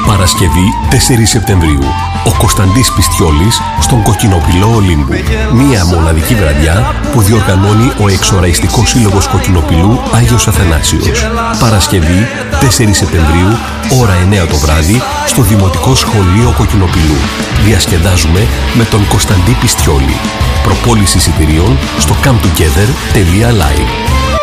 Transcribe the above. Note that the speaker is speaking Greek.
Παρασκευή 4 Σεπτεμβρίου. Ο Κωνσταντής Πιστιόλης στον Κοκκινοπηλό Ολύμπου. Μία μοναδική βραδιά που διοργανώνει ο Εξοραϊστικός Σύλλογος Κοκκινοπηλού Άγιος Αθανάσιος. Παρασκευή 4 Σεπτεμβρίου, ώρα 9 το βράδυ, στο Δημοτικό Σχολείο Κοκκινοπηλού. Διασκεδάζουμε με τον Κωνσταντή Πιστιόλη. Προπόληση εισιτηρίων στο cometogether.live.